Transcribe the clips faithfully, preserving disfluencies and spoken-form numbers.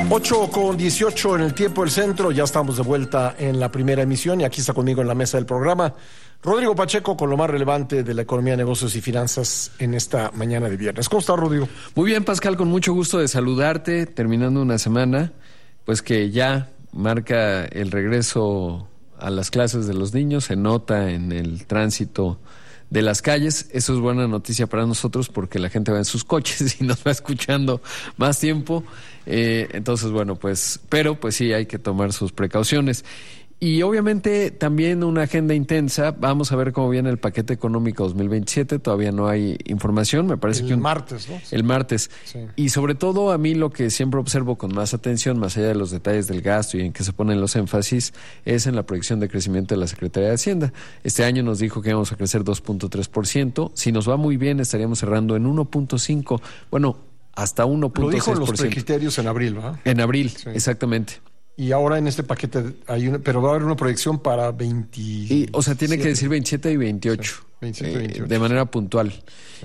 ocho con dieciocho en el tiempo del centro, ya estamos de vuelta en la primera emisión y aquí está conmigo en la mesa del programa Rodrigo Pacheco con lo más relevante de la economía, negocios y finanzas en esta mañana de viernes. ¿Cómo estás, Rodrigo? Muy bien, Pascal, con mucho gusto de saludarte, terminando una semana, pues que ya marca el regreso a las clases de los niños, se nota en el tránsito de las calles. Eso es buena noticia para nosotros porque la gente va en sus coches y nos va escuchando más tiempo. Eh, entonces, bueno, pues, pero pues sí hay que tomar sus precauciones. Y obviamente también una agenda intensa. Vamos a ver cómo viene el paquete económico dos mil veintisiete. Todavía no hay información, me parece el que... El un, martes, ¿no? El martes. Sí. Y sobre todo a mí lo que siempre observo con más atención, más allá de los detalles del gasto y en qué se ponen los énfasis, es en la proyección de crecimiento de la Secretaría de Hacienda. Este año nos dijo que íbamos a crecer dos punto tres por ciento. Si nos va muy bien, estaríamos cerrando en uno punto cinco por ciento. Bueno, hasta uno punto seis por ciento. Lo dijo en los precriterios en abril, ¿verdad? En abril, sí. Exactamente. Y ahora en este paquete hay una, pero va a haber una proyección para veinte. Y, o sea, tiene que decir veintisiete y veintiocho. Sí, veintisiete y veintiocho. Eh, de manera puntual. Sí.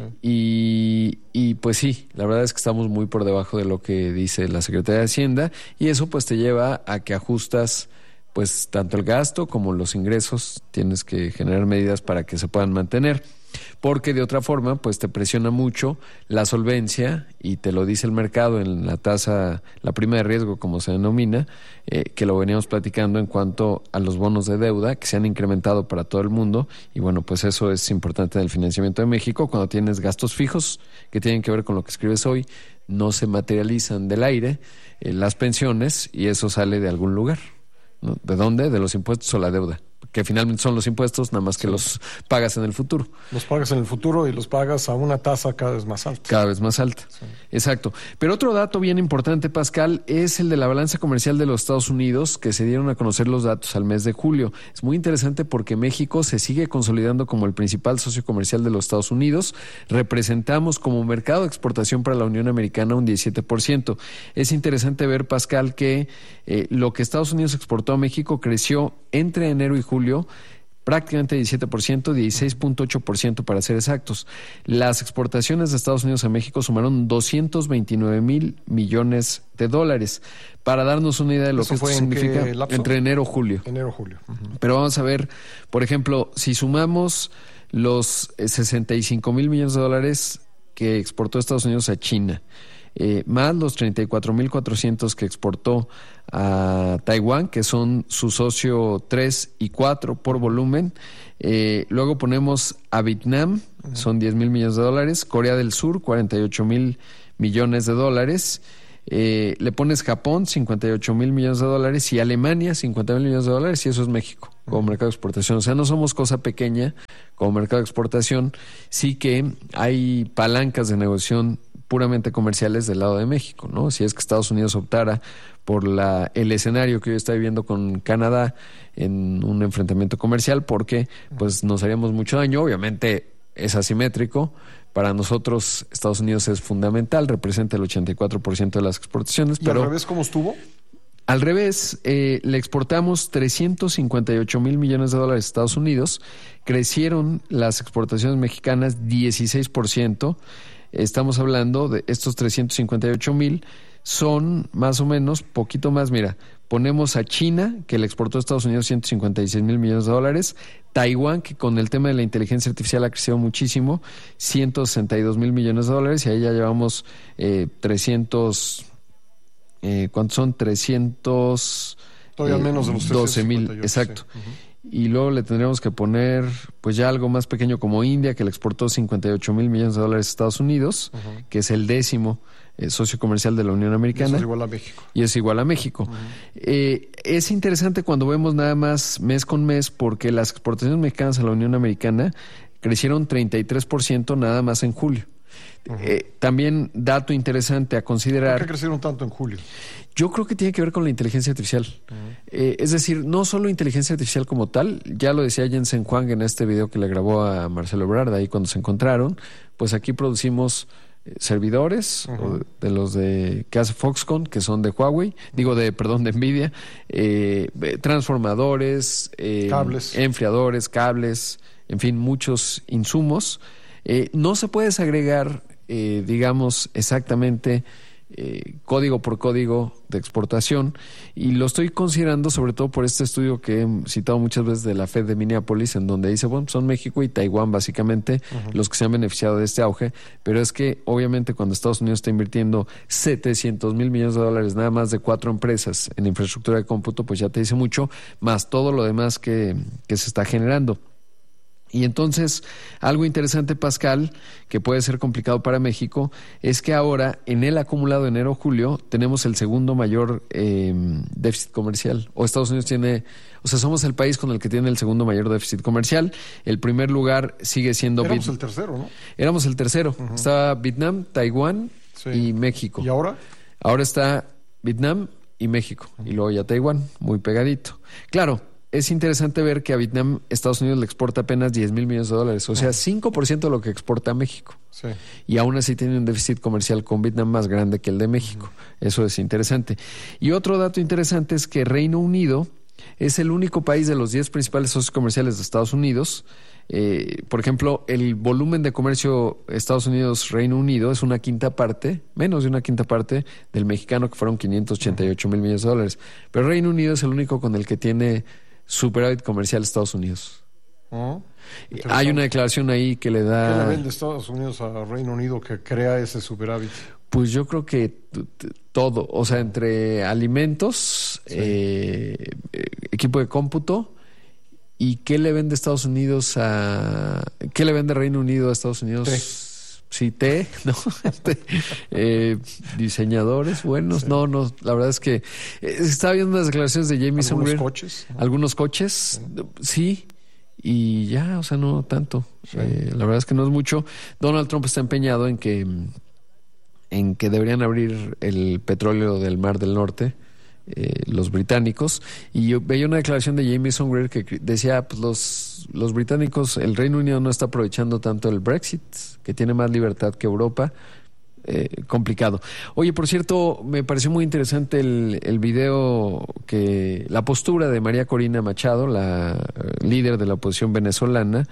Y, y pues sí, la verdad es que estamos muy por debajo de lo que dice la Secretaría de Hacienda y eso pues te lleva a que ajustas pues tanto el gasto como los ingresos. Tienes que generar medidas para que se puedan mantener. Porque de otra forma, pues te presiona mucho la solvencia y te lo dice el mercado en la tasa, la prima de riesgo, como se denomina, eh, que lo veníamos platicando en cuanto a los bonos de deuda que se han incrementado para todo el mundo. Y bueno, pues eso es importante en el financiamiento de México. Cuando tienes gastos fijos que tienen que ver con lo que escribes hoy, no se materializan del aire eh, las pensiones y eso sale de algún lugar, ¿no? ¿De dónde? De los impuestos o la deuda, que finalmente son los impuestos, nada más que sí. Los pagas en el futuro. Los pagas en el futuro y los pagas a una tasa cada vez más alta. Cada vez más alta, sí. Exacto. Pero otro dato bien importante, Pascal, es el de la balanza comercial de los Estados Unidos, que se dieron a conocer los datos al mes de julio. Es muy interesante porque México se sigue consolidando como el principal socio comercial de los Estados Unidos. Representamos como mercado de exportación para la Unión Americana un diecisiete por ciento. Es interesante ver, Pascal, que eh, lo que Estados Unidos exportó a México creció entre enero y julio prácticamente diecisiete por ciento, dieciséis punto ocho por ciento para ser exactos. Las exportaciones de Estados Unidos a México sumaron doscientos veintinueve mil millones de dólares. Para darnos una idea de lo ¿Eso que esto fue significa, en qué entre enero y julio. Enero julio. Uh-huh. Pero vamos a ver, por ejemplo, si sumamos los sesenta y cinco mil millones de dólares que exportó Estados Unidos a China, Eh, más los treinta y cuatro mil cuatrocientos que exportó a Taiwán, que son su socio tres y cuatro por volumen. Eh, luego ponemos a Vietnam, uh-huh. Son diez mil millones de dólares. Corea del Sur, cuarenta y ocho mil millones de dólares. Eh, le pones Japón, cincuenta y ocho mil millones de dólares. Y Alemania, cincuenta mil millones de dólares. Y eso es México como uh-huh. mercado de exportación. O sea, no somos cosa pequeña como mercado de exportación. Sí que hay palancas de negociación puramente comerciales del lado de México, ¿no? Si es que Estados Unidos optara por la, el escenario que hoy está viviendo con Canadá en un enfrentamiento comercial, porque pues nos haríamos mucho daño. Obviamente es asimétrico. Para nosotros Estados Unidos es fundamental, representa el ochenta y cuatro por ciento de las exportaciones. ¿Y pero al revés cómo estuvo? Al revés, eh, le exportamos trescientos cincuenta y ocho mil millones de dólares a Estados Unidos. Crecieron las exportaciones mexicanas dieciséis por ciento. Estamos hablando de estos trescientos cincuenta y ocho mil, son más o menos, poquito más, mira, ponemos a China, que le exportó a Estados Unidos ciento cincuenta y seis mil millones de dólares, Taiwán, que con el tema de la inteligencia artificial ha crecido muchísimo, ciento sesenta y dos mil millones de dólares, y ahí ya llevamos eh, trescientos, eh, ¿cuántos son? trescientos... Todavía eh, menos de los doce mil, exacto. Sí. Uh-huh. Y luego le tendríamos que poner pues ya algo más pequeño como India, que le exportó cincuenta y ocho mil millones de dólares a Estados Unidos, uh-huh. que es el décimo eh, socio comercial de la Unión Americana. Y eso es igual a México. Y es igual a México. Uh-huh. Eh, es interesante cuando vemos nada más mes con mes, porque las exportaciones mexicanas a la Unión Americana crecieron treinta y tres por ciento nada más en julio. Uh-huh. Eh, también dato interesante a considerar. ¿Por qué crecieron tanto en julio? Yo creo que tiene que ver con la inteligencia artificial. Uh-huh. Eh, es decir, no solo inteligencia artificial como tal, ya lo decía Jensen Huang en este video que le grabó a Marcelo Ebrard ahí cuando se encontraron, pues aquí producimos eh, servidores, uh-huh. de los de que hace Foxconn, que son de Huawei, digo de, perdón, de Nvidia, eh, transformadores, eh, cables, enfriadores, cables, en fin, muchos insumos. Eh, no se puede desagregar, eh, digamos, exactamente eh, código por código de exportación, y lo estoy considerando sobre todo por este estudio que he citado muchas veces de la Fed de Minneapolis, en donde dice, bueno, son México y Taiwán básicamente uh-huh. los que se han beneficiado de este auge, pero es que obviamente cuando Estados Unidos está invirtiendo setecientos mil millones de dólares nada más de cuatro empresas en infraestructura de cómputo, pues ya te dice mucho, más todo lo demás que, que se está generando. Y entonces, algo interesante, Pascal, que puede ser complicado para México, es que ahora, en el acumulado de enero-julio, tenemos el segundo mayor eh, déficit comercial. O Estados Unidos tiene, o sea, somos el país con el que tiene el segundo mayor déficit comercial. El primer lugar sigue siendo... Éramos el tercero, ¿no? Éramos el tercero. Uh-huh. Estaba Vietnam, Taiwán sí. y México. ¿Y ahora? Ahora está Vietnam y México. Uh-huh. Y luego ya Taiwán, muy pegadito. Claro. Es interesante ver que a Vietnam Estados Unidos le exporta apenas diez mil millones de dólares, o sea, cinco por ciento de lo que exporta a México. Sí. Y aún así tiene un déficit comercial con Vietnam más grande que el de México. Uh-huh. Eso es interesante. Y otro dato interesante es que Reino Unido es el único país de los diez principales socios comerciales de Estados Unidos. Eh, por ejemplo, el volumen de comercio Estados Unidos-Reino Unido es una quinta parte, menos de una quinta parte del mexicano, que fueron quinientos ochenta y ocho mil millones de dólares. Pero Reino Unido es el único con el que tiene superávit comercial Estados Unidos. Oh, hay una declaración ahí que le da... ¿Qué le vende Estados Unidos a Reino Unido que crea ese superávit? Pues yo creo que t- t- todo, o sea, entre alimentos, sí. eh, equipo de cómputo, y qué le vende Estados Unidos a... ¿Qué le vende Reino Unido a Estados Unidos? Té. Sí, té, ¿no? eh, diseñadores buenos, sí. no, no, la verdad es que eh, estaba viendo unas declaraciones de Jamieson Algunos Greer, coches. ¿no? Algunos coches, sí. sí, y ya, o sea, no tanto. Sí. Eh, la verdad es que no es mucho. Donald Trump está empeñado en que, en que deberían abrir el petróleo del Mar del Norte. Eh, los británicos, y yo veía una declaración de Jamieson Greer que decía, pues los, los británicos, el Reino Unido no está aprovechando tanto el Brexit, que tiene más libertad que Europa. Eh, complicado. Oye, por cierto, me pareció muy interesante el, el video, que la postura de María Corina Machado, la uh, líder de la oposición venezolana,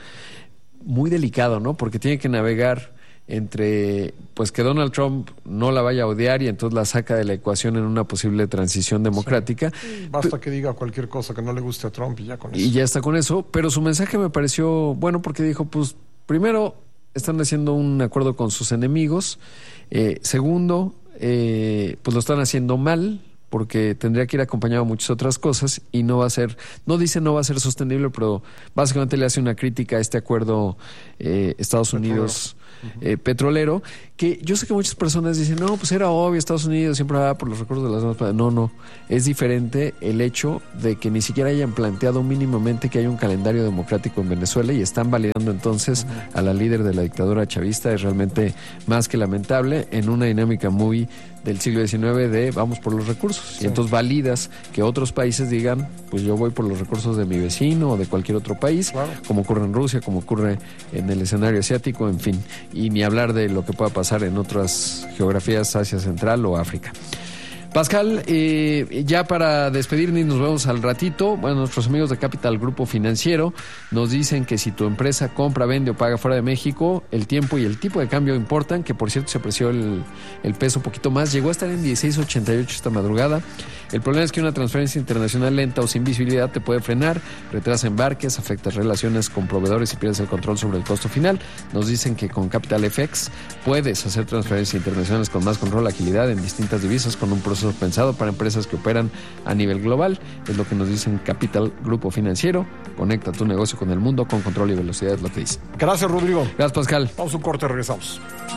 muy delicado, ¿no? Porque tiene que navegar entre, pues, que Donald Trump no la vaya a odiar y entonces la saca de la ecuación en una posible transición democrática. Sí. Basta que diga cualquier cosa que no le guste a Trump y ya con eso. Y ya está con eso, pero su mensaje me pareció bueno porque dijo, pues, primero, están haciendo un acuerdo con sus enemigos, eh, segundo, eh, pues lo están haciendo mal, porque tendría que ir acompañado de muchas otras cosas y no va a ser, no dice no va a ser sostenible, pero básicamente le hace una crítica a este acuerdo eh, Estados Petrolero. Unidos eh, petrolero, que yo sé que muchas personas dicen, no, pues era obvio, Estados Unidos siempre va por los recursos de las demás. No, no, es diferente el hecho de que ni siquiera hayan planteado mínimamente que hay un calendario democrático en Venezuela y están validando entonces uh-huh. a la líder de la dictadura chavista. Es realmente más que lamentable en una dinámica muy del siglo diecinueve de vamos por los recursos. Sí. Y entonces validas que otros países digan, pues yo voy por los recursos de mi vecino o de cualquier otro país, claro. como ocurre en Rusia, como ocurre en el escenario asiático, en fin. Y ni hablar de lo que pueda pasar en otras geografías, Asia Central o África. Pascal, eh, ya para despedirnos, nos vemos al ratito. Bueno, nuestros amigos de Capital Grupo Financiero nos dicen que si tu empresa compra, vende o paga fuera de México, el tiempo y el tipo de cambio importan, que por cierto se apreció el, el peso un poquito más, llegó a estar en dieciséis ochenta y ocho esta madrugada. El problema es que una transferencia internacional lenta o sin visibilidad te puede frenar, retrasa embarques, afecta relaciones con proveedores y pierdes el control sobre el costo final. Nos dicen que con Capital F X puedes hacer transferencias internacionales con más control, agilidad en distintas divisas, con un proceso pensado para empresas que operan a nivel global. Es lo que nos dicen Capital Grupo Financiero. Conecta tu negocio con el mundo con control y velocidad, es lo que dice. Gracias, Rodrigo. Gracias, Pascal. Vamos a un corte, regresamos.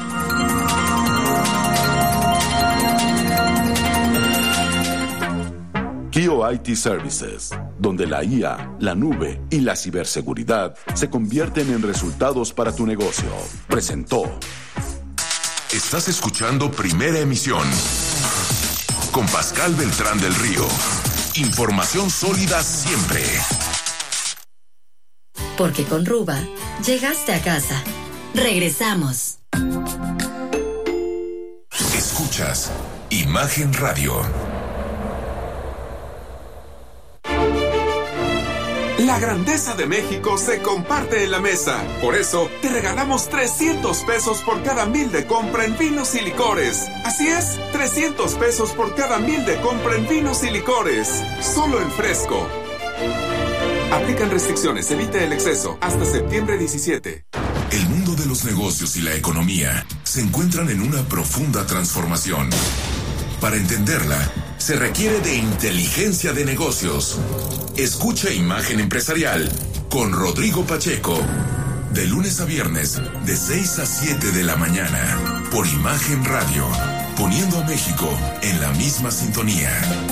Kio I T Services, donde la I A, la nube y la ciberseguridad se convierten en resultados para tu negocio, presentó. Estás escuchando Primera Emisión con Pascal Beltrán del Río. Información sólida siempre. Porque con Ruba llegaste a casa. Regresamos. Escuchas Imagen Radio. La grandeza de México se comparte en la mesa. Por eso, te regalamos trescientos pesos por cada mil de compra en vinos y licores. Así es, trescientos pesos por cada mil de compra en vinos y licores. Solo en Fresco. Aplican restricciones, evite el exceso. Hasta septiembre diecisiete. El mundo de los negocios y la economía se encuentran en una profunda transformación. Para entenderla, se requiere de inteligencia de negocios. Escucha Imagen Empresarial con Rodrigo Pacheco. De lunes a viernes, de seis a siete de la mañana, por Imagen Radio, poniendo a México en la misma sintonía.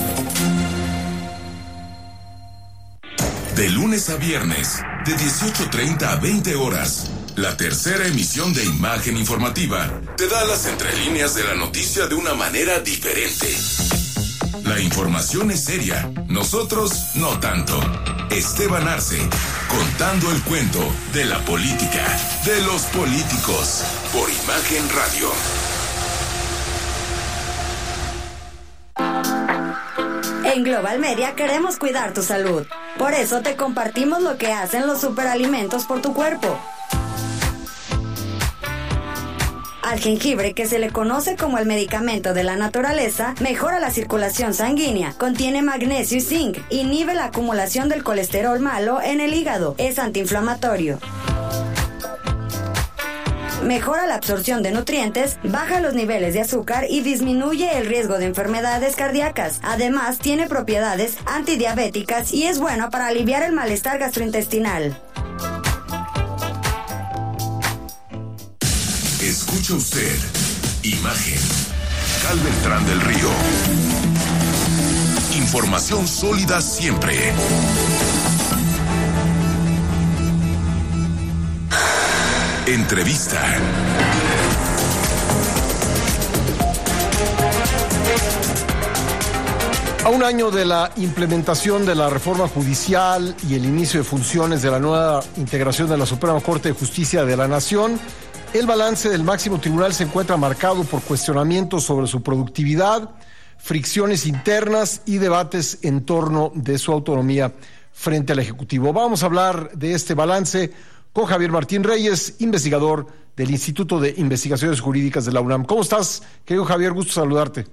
De lunes a viernes, de dieciocho treinta a veinte horas, la tercera emisión de Imagen Informativa te da las entrelíneas de la noticia de una manera diferente. La información es seria, nosotros no tanto. Esteban Arce, contando el cuento de la política, de los políticos, por Imagen Radio. En Global Media queremos cuidar tu salud. Por eso te compartimos lo que hacen los superalimentos por tu cuerpo. Al jengibre, que se le conoce como el medicamento de la naturaleza, mejora la circulación sanguínea, contiene magnesio y zinc, inhibe la acumulación del colesterol malo en el hígado, es antiinflamatorio. Mejora la absorción de nutrientes, baja los niveles de azúcar y disminuye el riesgo de enfermedades cardíacas. Además, tiene propiedades antidiabéticas y es bueno para aliviar el malestar gastrointestinal. Escucha usted Imagen. Pascal Beltrán del Río. Información sólida siempre. Entrevista. A un año de la implementación de la reforma judicial y el inicio de funciones de la nueva integración de la Suprema Corte de Justicia de la Nación, el balance del máximo tribunal se encuentra marcado por cuestionamientos sobre su productividad, fricciones internas y debates en torno de su autonomía frente al Ejecutivo. Vamos a hablar de este balance con Javier Martín Reyes, investigador del Instituto de Investigaciones Jurídicas de la UNAM. ¿Cómo estás, querido Javier? Gusto saludarte.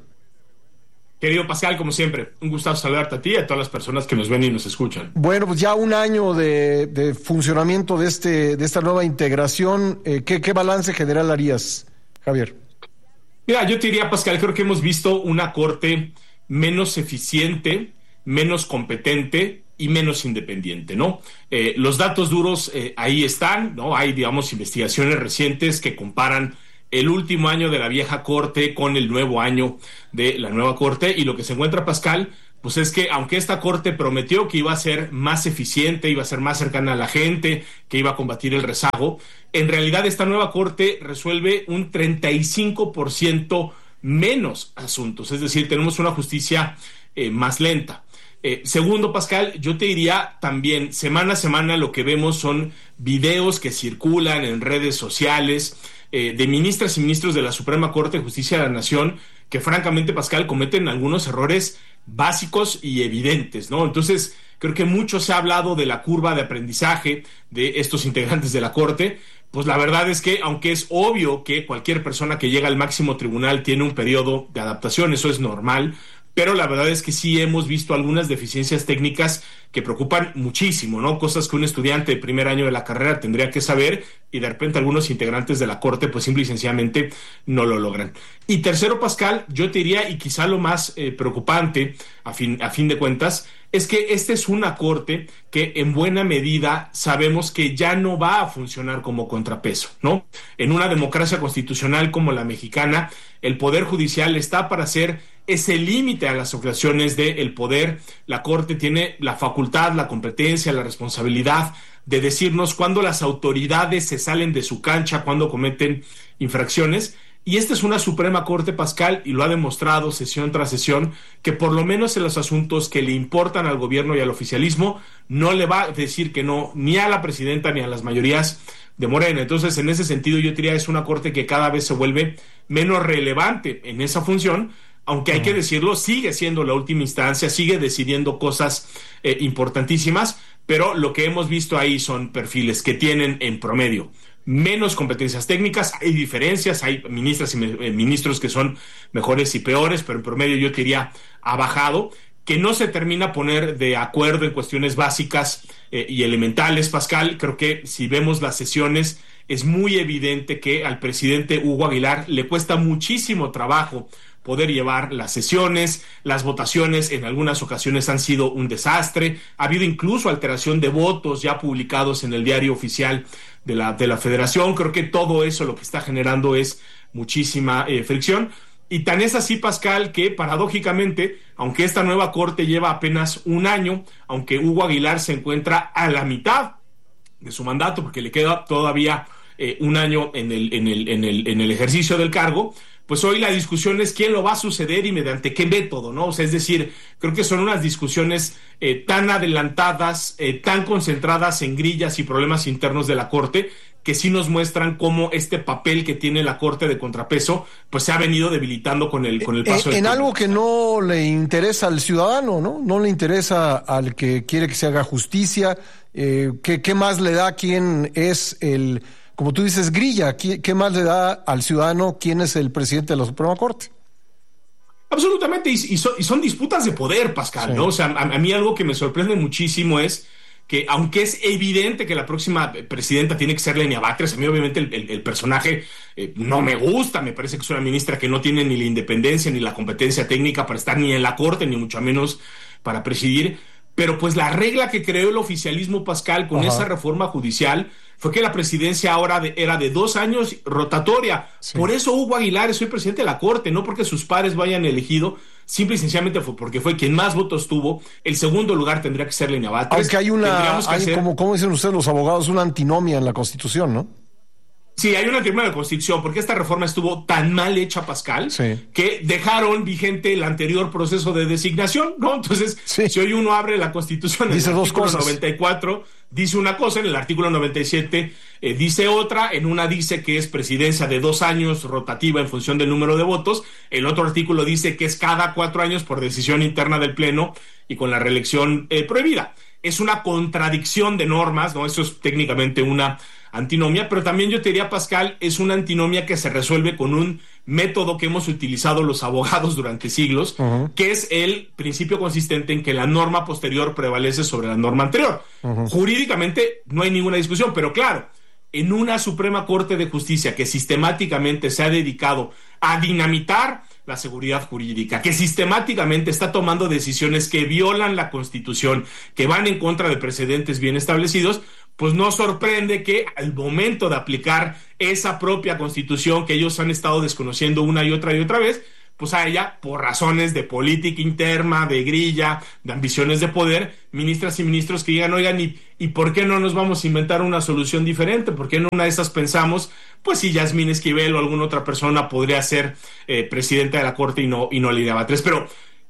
Querido Pascal, como siempre, un gustazo saludarte a ti y a todas las personas que nos ven y nos escuchan. Bueno, pues ya un año de, de funcionamiento de este de esta nueva integración. Eh, ¿qué, ¿Qué balance general harías, Javier? Mira, yo te diría, Pascal, creo que hemos visto una corte menos eficiente, menos competente y menos independiente, ¿no? Eh, los datos duros eh, ahí están, ¿no? Hay, digamos, investigaciones recientes que comparan el último año de la vieja corte con el nuevo año de la nueva corte, y lo que se encuentra, Pascal, pues es que aunque esta corte prometió que iba a ser más eficiente, iba a ser más cercana a la gente, que iba a combatir el rezago, en realidad esta nueva corte resuelve un treinta y cinco por ciento menos asuntos, es decir, tenemos una justicia eh, más lenta. Eh, segundo, Pascal, yo te diría también, semana a semana lo que vemos son videos que circulan en redes sociales eh, de ministras y ministros de la Suprema Corte de Justicia de la Nación que francamente, Pascal, cometen algunos errores básicos y evidentes, ¿no? Entonces, creo que mucho se ha hablado de la curva de aprendizaje de estos integrantes de la Corte. Pues la verdad es que, aunque es obvio que cualquier persona que llega al máximo tribunal tiene un periodo de adaptación, eso es normal, pero la verdad es que sí hemos visto algunas deficiencias técnicas que preocupan muchísimo, ¿no? Cosas que un estudiante de primer año de la carrera tendría que saber y de repente algunos integrantes de la Corte pues simple y sencillamente no lo logran. Y tercero, Pascal, yo te diría, y quizá lo más eh, preocupante a fin, a fin de cuentas, es que esta es una Corte que en buena medida sabemos que ya no va a funcionar como contrapeso, ¿no? En una democracia constitucional como la mexicana, el Poder Judicial está para ser ese límite a las operaciones del poder. La Corte tiene la facultad, la competencia, la responsabilidad de decirnos cuándo las autoridades se salen de su cancha, cuándo cometen infracciones. Y esta es una Suprema Corte, Pascal, y lo ha demostrado sesión tras sesión, que por lo menos en los asuntos que le importan al gobierno y al oficialismo, no le va a decir que no ni a la presidenta ni a las mayorías de Morena. Entonces, en ese sentido, yo diría es una Corte que cada vez se vuelve menos relevante en esa función, aunque hay que decirlo, sigue siendo la última instancia, sigue decidiendo cosas eh, importantísimas, pero lo que hemos visto ahí son perfiles que tienen en promedio menos competencias técnicas. Hay diferencias, hay ministras y ministros que son mejores y peores, pero en promedio yo diría ha bajado, que no se termina a poner de acuerdo en cuestiones básicas eh, y elementales, Pascal. Creo que si vemos las sesiones es muy evidente que al presidente Hugo Aguilar le cuesta muchísimo trabajo poder llevar las sesiones, las votaciones en algunas ocasiones han sido un desastre, ha habido incluso alteración de votos ya publicados en el diario oficial de la, de la Federación. Creo que todo eso lo que está generando es muchísima eh, fricción, y tan es así, Pascal, que paradójicamente, aunque esta nueva corte lleva apenas un año, aunque Hugo Aguilar se encuentra a la mitad de su mandato, porque le queda todavía eh, un año en el, en el, en el, en el ejercicio del cargo, pues hoy la discusión es quién lo va a suceder y mediante qué método, ¿no? O sea, es decir, creo que son unas discusiones eh, tan adelantadas, eh, tan concentradas en grillas y problemas internos de la Corte, que sí nos muestran cómo este papel que tiene la Corte de contrapeso, pues se ha venido debilitando con el, con el paso eh, del En tiempo. algo que no le interesa al ciudadano, ¿no? No le interesa al que quiere que se haga justicia. Eh, ¿qué, ¿Qué más le da quién es el... Como tú dices, grilla, ¿qué, ¿qué más le da al ciudadano quién es el presidente de la Suprema Corte? Absolutamente, y, y, son, y son disputas de poder, Pascal, sí. ¿no? O sea, a, a mí algo que me sorprende muchísimo es que, aunque es evidente que la próxima presidenta tiene que ser Lenia Batres, a mí obviamente el, el, el personaje eh, no me gusta, me parece que es una ministra que no tiene ni la independencia ni la competencia técnica para estar ni en la Corte, ni mucho menos para presidir, pero pues la regla que creó el oficialismo, Pascal, con Ajá. esa reforma judicial fue que la presidencia ahora de, era de dos años rotatoria. Sí. Por eso Hugo Aguilar es hoy presidente de la Corte, no porque sus pares lo hayan elegido, simple y sencillamente fue porque fue quien más votos tuvo. El segundo lugar tendría que ser Lenia Batres. Aunque hay una, hay, hacer... como, como dicen ustedes los abogados, una antinomia en la Constitución, ¿no? Sí, hay una antinomia de la Constitución, porque esta reforma estuvo tan mal hecha, Pascal, sí. que dejaron vigente el anterior proceso de designación, ¿no? Entonces, sí. si hoy uno abre la Constitución, en dice el dos artículo cosas. noventa y cuatro dice una cosa, en el artículo noventa y siete eh, dice otra, en una dice que es presidencia de dos años rotativa en función del número de votos, el otro artículo dice que es cada cuatro años por decisión interna del Pleno y con la reelección eh, prohibida. Es una contradicción de normas, ¿no? Eso es técnicamente una antinomia, pero también yo te diría, Pascal, es una antinomia que se resuelve con un método que hemos utilizado los abogados durante siglos, uh-huh. que es el principio consistente en que la norma posterior prevalece sobre la norma anterior. Uh-huh. Jurídicamente no hay ninguna discusión, pero claro, en una Suprema Corte de Justicia que sistemáticamente se ha dedicado a dinamitar la seguridad jurídica, que sistemáticamente está tomando decisiones que violan la Constitución, que van en contra de precedentes bien establecidos, pues no sorprende que al momento de aplicar esa propia Constitución que ellos han estado desconociendo una y otra y otra vez, pues a ella, por razones de política interna, de grilla, de ambiciones de poder, ministras y ministros que digan, oigan, ¿y, ¿y por qué no nos vamos a inventar una solución diferente? ¿Por qué en una de esas pensamos, pues si Yasmín Esquivel o alguna otra persona podría ser eh, presidenta de la Corte y no, y no Lenia Batres? Pero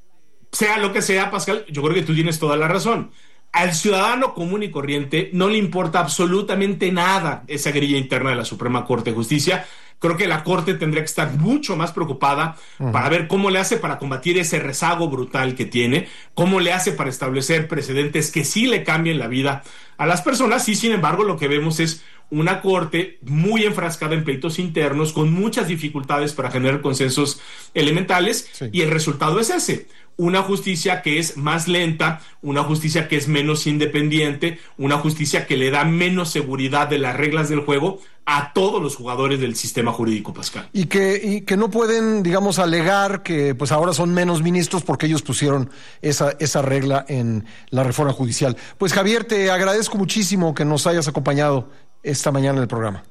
sea lo que sea, Pascal, yo creo que tú tienes toda la razón. Al ciudadano común y corriente no le importa absolutamente nada esa grilla interna de la Suprema Corte de Justicia. Creo que la Corte tendría que estar mucho más preocupada uh-huh. para ver cómo le hace para combatir ese rezago brutal que tiene, cómo le hace para establecer precedentes que sí le cambien la vida a las personas. Y sin embargo, lo que vemos es una Corte muy enfrascada en pleitos internos, con muchas dificultades para generar consensos elementales, sí. y el resultado es ese. Una justicia que es más lenta, una justicia que es menos independiente, una justicia que le da menos seguridad de las reglas del juego a todos los jugadores del sistema jurídico, Pascal. Y que, y que no pueden, digamos, alegar que pues ahora son menos ministros porque ellos pusieron esa, esa regla en la reforma judicial. Pues Javier, te agradezco muchísimo que nos hayas acompañado esta mañana en el programa.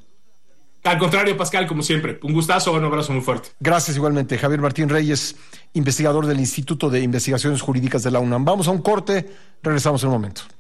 Al contrario, Pascal, como siempre, un gustazo, un abrazo muy fuerte. Gracias igualmente. Javier Martín Reyes, investigador del Instituto de Investigaciones Jurídicas de la UNAM. Vamos a un corte, regresamos en un momento.